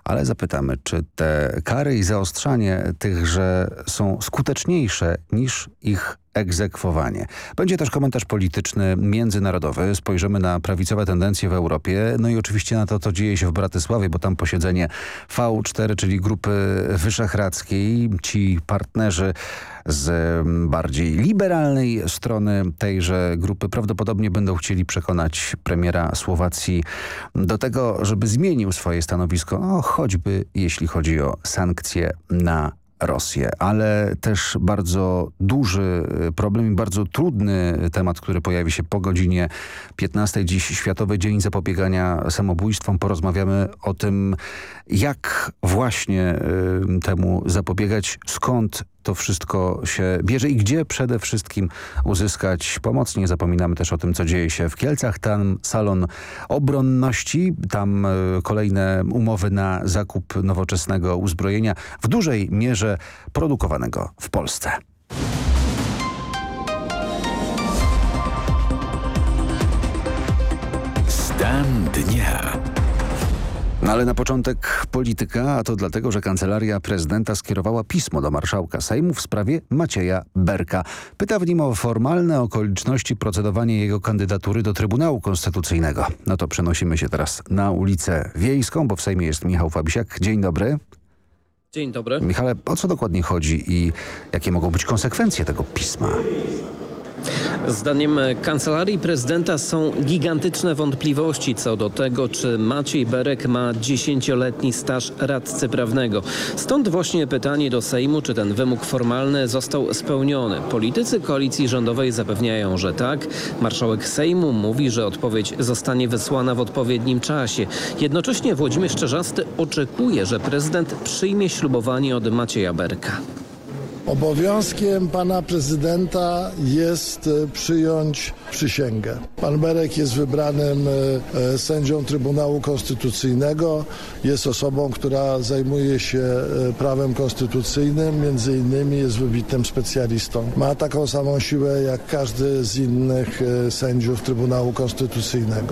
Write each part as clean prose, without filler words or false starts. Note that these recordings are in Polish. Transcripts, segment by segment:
ale zapytamy, czy te kary i zaostrzanie tychże są skuteczniejsze niż ich egzekwowanie. Będzie też komentarz polityczny międzynarodowy. Spojrzymy na prawicowe tendencje w Europie, no i oczywiście na to, co dzieje się w Bratysławie, bo tam posiedzenie V4, czyli Grupy Wyszehradzkiej. Ci partnerzy z bardziej liberalnej strony tejże grupy prawdopodobnie będą chcieli przekonać premiera Słowacji do tego, żeby zmienił swoje stanowisko, no choćby jeśli chodzi o sankcje na Rosję, ale też bardzo duży problem i bardzo trudny temat, który pojawi się po godzinie 15. Dziś Światowy Dzień Zapobiegania Samobójstwom. Porozmawiamy o tym, jak właśnie temu zapobiegać, skąd to wszystko się bierze i gdzie przede wszystkim uzyskać pomoc. Nie zapominamy też o tym, co dzieje się w Kielcach. Tam salon obronności, tam kolejne umowy na zakup nowoczesnego uzbrojenia, w dużej mierze produkowanego w Polsce. Stan dnia. No ale na początek polityka, a to dlatego, że Kancelaria Prezydenta skierowała pismo do marszałka Sejmu w sprawie Macieja Berka. Pyta w nim o formalne okoliczności procedowania jego kandydatury do Trybunału Konstytucyjnego. No to przenosimy się teraz na ulicę Wiejską, bo w Sejmie jest Michał Fabisiak. Dzień dobry. Dzień dobry. Michale, o co dokładnie chodzi i jakie mogą być konsekwencje tego pisma? Zdaniem Kancelarii Prezydenta są gigantyczne wątpliwości co do tego, czy Maciej Berek ma 10-letni staż radcy prawnego. Stąd właśnie pytanie do Sejmu, czy ten wymóg formalny został spełniony. Politycy koalicji rządowej zapewniają, że tak. Marszałek Sejmu mówi, że odpowiedź zostanie wysłana w odpowiednim czasie. Jednocześnie Włodzimierz Czarzasty oczekuje, że prezydent przyjmie ślubowanie od Macieja Berka. Obowiązkiem pana prezydenta jest przyjąć przysięgę. Pan Berek jest wybranym sędzią Trybunału Konstytucyjnego. Jest osobą, która zajmuje się prawem konstytucyjnym, między innymi jest wybitnym specjalistą. Ma taką samą siłę jak każdy z innych sędziów Trybunału Konstytucyjnego.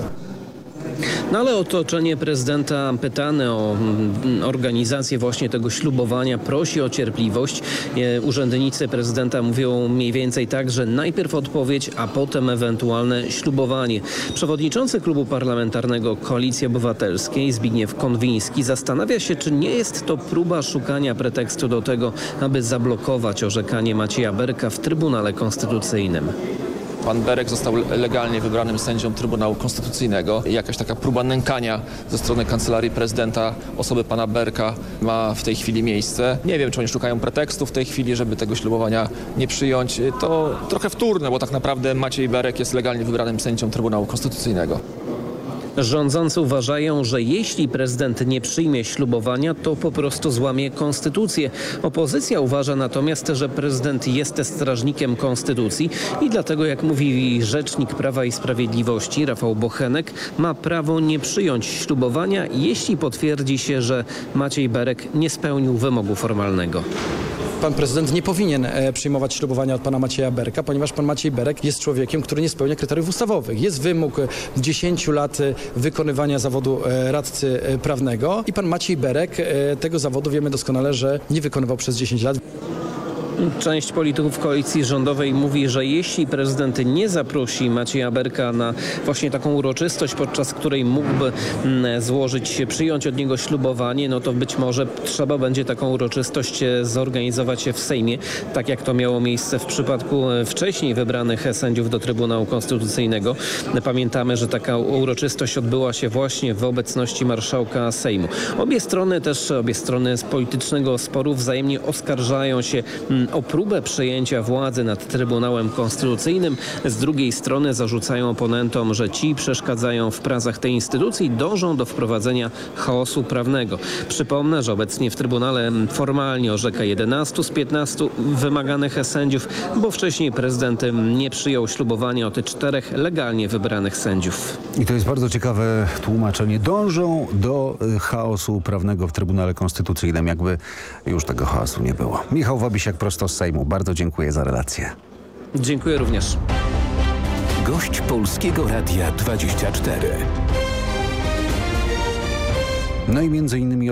No ale otoczenie prezydenta, pytane o organizację właśnie tego ślubowania, prosi o cierpliwość. Urzędnicy prezydenta mówią mniej więcej tak, że najpierw odpowiedź, a potem ewentualne ślubowanie. Przewodniczący Klubu Parlamentarnego Koalicji Obywatelskiej Zbigniew Konwiński zastanawia się, czy nie jest to próba szukania pretekstu do tego, aby zablokować orzekanie Macieja Berka w Trybunale Konstytucyjnym. Pan Berek został legalnie wybranym sędzią Trybunału Konstytucyjnego. Jakaś taka próba nękania ze strony Kancelarii Prezydenta osoby pana Berka ma w tej chwili miejsce. Nie wiem, czy oni szukają pretekstu w tej chwili, żeby tego ślubowania nie przyjąć. To trochę wtórne, bo tak naprawdę Maciej Berek jest legalnie wybranym sędzią Trybunału Konstytucyjnego. Rządzący uważają, że jeśli prezydent nie przyjmie ślubowania, to po prostu złamie konstytucję. Opozycja uważa natomiast, że prezydent jest strażnikiem konstytucji i dlatego, jak mówi rzecznik Prawa i Sprawiedliwości Rafał Bochenek, ma prawo nie przyjąć ślubowania, jeśli potwierdzi się, że Maciej Berek nie spełnił wymogu formalnego. Pan prezydent nie powinien przyjmować ślubowania od pana Macieja Berka, ponieważ pan Maciej Berek jest człowiekiem, który nie spełnia kryteriów ustawowych. Jest wymóg 10 lat wykonywania zawodu radcy prawnego i pan Maciej Berek tego zawodu wiemy doskonale, że nie wykonywał przez 10 lat. Część polityków koalicji rządowej mówi, że jeśli prezydent nie zaprosi Macieja Berka na właśnie taką uroczystość, podczas której mógłby przyjąć od niego ślubowanie, no to być może trzeba będzie taką uroczystość zorganizować w Sejmie, tak jak to miało miejsce w przypadku wcześniej wybranych sędziów do Trybunału Konstytucyjnego. Pamiętamy, że taka uroczystość odbyła się właśnie w obecności marszałka Sejmu. Obie strony z politycznego sporu wzajemnie oskarżają się o próbę przejęcia władzy nad Trybunałem Konstytucyjnym. Z drugiej strony zarzucają oponentom, że ci przeszkadzają w pracach tej instytucji, dążą do wprowadzenia chaosu prawnego. Przypomnę, że obecnie w Trybunale formalnie orzeka 11 z 15 wymaganych sędziów, bo wcześniej prezydent nie przyjął ślubowania od 4 legalnie wybranych sędziów. I to jest bardzo ciekawe tłumaczenie. Dążą do chaosu prawnego w Trybunale Konstytucyjnym, jakby już tego chaosu nie było. Michał Fabisiak prosto z Sejmu. Bardzo dziękuję za relację. Dziękuję również. Gość Polskiego Radia 24. No i między innymi